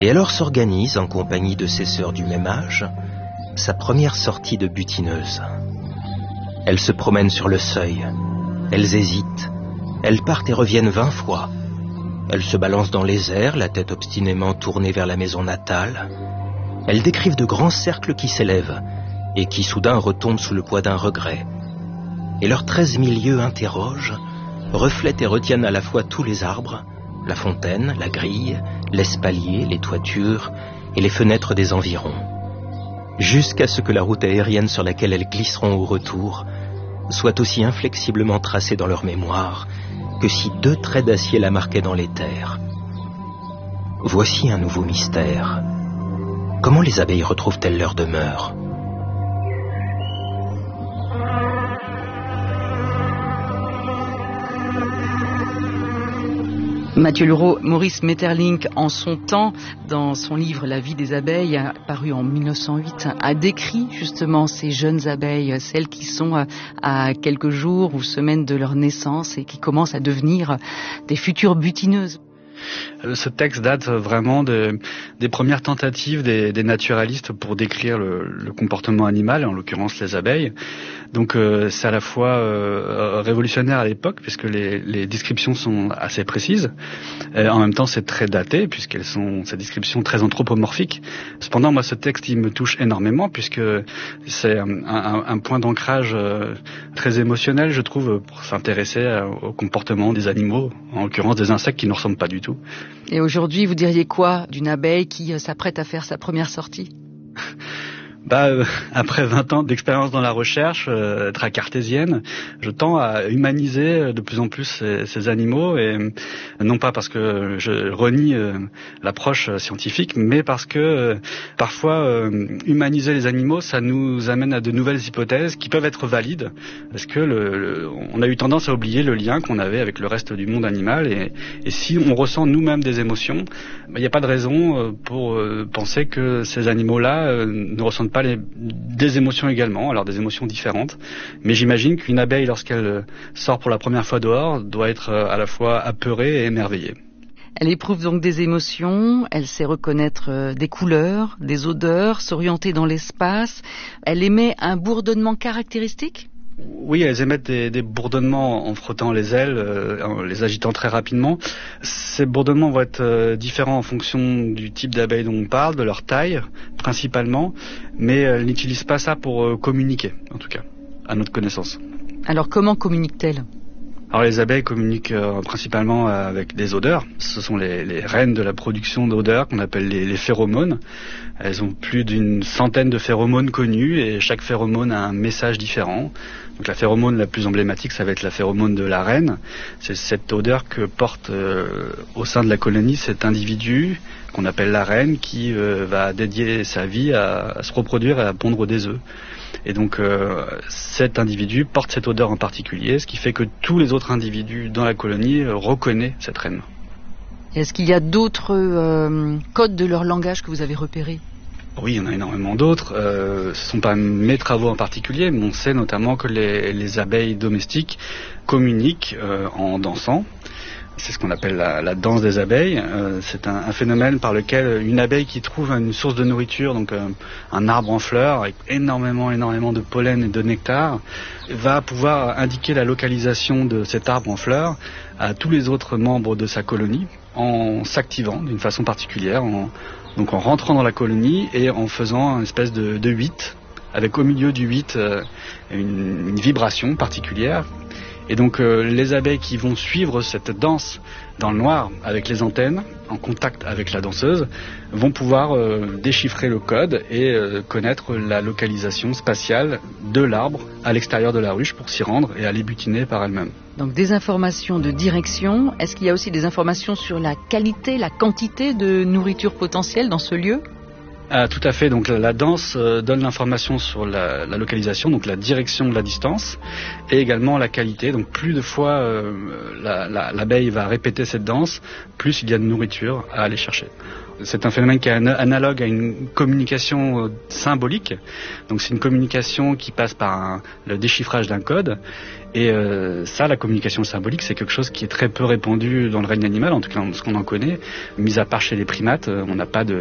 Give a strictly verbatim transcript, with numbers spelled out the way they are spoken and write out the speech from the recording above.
Et alors s'organise, en compagnie de ses sœurs du même âge, sa première sortie de butineuse. Elles se promènent sur le seuil, elles hésitent, elles partent et reviennent vingt fois. Elles se balancent dans les airs, la tête obstinément tournée vers la maison natale. Elles décrivent de grands cercles qui s'élèvent et qui soudain retombent sous le poids d'un regret. Et leurs treize mille yeux interrogent, reflètent et retiennent à la fois tous les arbres, la fontaine, la grille, l'espalier, les toitures et les fenêtres des environs, jusqu'à ce que la route aérienne sur laquelle elles glisseront au retour soit aussi inflexiblement tracée dans leur mémoire que si deux traits d'acier la marquaient dans l'éther. Voici un nouveau mystère. Comment les abeilles retrouvent-elles leur demeure ? Mathieu Leroux, Maurice Maeterlinck, en son temps, dans son livre La vie des abeilles, paru en mille neuf cent huit, a décrit justement ces jeunes abeilles, celles qui sont à quelques jours ou semaines de leur naissance et qui commencent à devenir des futures butineuses. Ce texte date vraiment de, des premières tentatives des, des naturalistes pour décrire le, le comportement animal, en l'occurrence les abeilles. Donc euh, c'est à la fois euh, révolutionnaire à l'époque, puisque les, les descriptions sont assez précises. Et en même temps, c'est très daté, puisqu'elles sont ces descriptions très anthropomorphiques. Cependant, moi, ce texte, il me touche énormément, puisque c'est un, un, un point d'ancrage euh, très émotionnel, je trouve, pour s'intéresser à, au comportement des animaux, en l'occurrence des insectes qui ne ressemblent pas du tout. Et aujourd'hui, vous diriez quoi d'une abeille qui s'apprête à faire sa première sortie ? Bah, euh, après vingt ans d'expérience dans la recherche, euh, très cartésienne, je tends à humaniser de plus en plus ces, ces animaux, et euh, non pas parce que je renie euh, l'approche scientifique, mais parce que euh, parfois euh, humaniser les animaux, ça nous amène à de nouvelles hypothèses qui peuvent être valides, parce que le, le, on a eu tendance à oublier le lien qu'on avait avec le reste du monde animal, et, et si on ressent nous-mêmes des émotions, il n'y a pas de raison pour euh, penser que ces animaux-là euh, ne ressentent pas les, des émotions également, alors des émotions différentes. Mais j'imagine qu'une abeille, lorsqu'elle sort pour la première fois dehors, doit être à la fois apeurée et émerveillée. Elle éprouve donc des émotions, elle sait reconnaître des couleurs, des odeurs, s'orienter dans l'espace. Elle émet un bourdonnement caractéristique ? Oui, elles émettent des, des bourdonnements en frottant les ailes, euh, en les agitant très rapidement. Ces bourdonnements vont être euh, différents en fonction du type d'abeille dont on parle, de leur taille principalement, mais elles n'utilisent pas ça pour euh, communiquer, en tout cas, à notre connaissance. Alors comment communiquent-elles ? Alors les abeilles communiquent euh, principalement avec des odeurs. Ce sont les, les reines de la production d'odeurs qu'on appelle les, les phéromones. Elles ont plus d'une centaine de phéromones connus et chaque phéromone a un message différent. Donc la phéromone la plus emblématique, ça va être la phéromone de la reine. C'est cette odeur que porte euh, au sein de la colonie cet individu qu'on appelle la reine, qui euh, va dédier sa vie à, à se reproduire et à pondre des œufs. Et donc euh, cet individu porte cette odeur en particulier, ce qui fait que tous les autres individus dans la colonie euh, reconnaissent cette reine. Est-ce qu'il y a d'autres euh, codes de leur langage que vous avez repérés ? Oui, il y en a énormément d'autres. Euh, ce ne sont pas mes travaux en particulier, mais on sait notamment que les, les abeilles domestiques communiquent euh, en dansant. C'est ce qu'on appelle la, la danse des abeilles. Euh, c'est un, un phénomène par lequel une abeille qui trouve une source de nourriture, donc euh, un arbre en fleurs avec énormément, énormément de pollen et de nectar, va pouvoir indiquer la localisation de cet arbre en fleurs à tous les autres membres de sa colonie en s'activant d'une façon particulière, en, donc en rentrant dans la colonie et en faisant une espèce de, de huit, avec au milieu du huit euh, une, une vibration particulière. Et donc euh, les abeilles qui vont suivre cette danse dans le noir avec les antennes, en contact avec la danseuse, vont pouvoir euh, déchiffrer le code et euh, connaître la localisation spatiale de l'arbre à l'extérieur de la ruche pour s'y rendre et aller butiner par elles-mêmes. Donc des informations de direction. Est-ce qu'il y a aussi des informations sur la qualité, la quantité de nourriture potentielle dans ce lieu ? Ah, tout à fait. Donc la, la danse euh, donne l'information sur la, la localisation, donc la direction de la distance, et également la qualité. Donc plus de fois euh, la, la, l'abeille va répéter cette danse, plus il y a de nourriture à aller chercher. C'est un phénomène qui est analogue à une communication euh, symbolique. Donc c'est une communication qui passe par un, le déchiffrage d'un code. Et euh, ça, la communication symbolique, c'est quelque chose qui est très peu répandu dans le règne animal, en tout cas ce qu'on en connaît. Mis à part chez les primates, on n'a pas de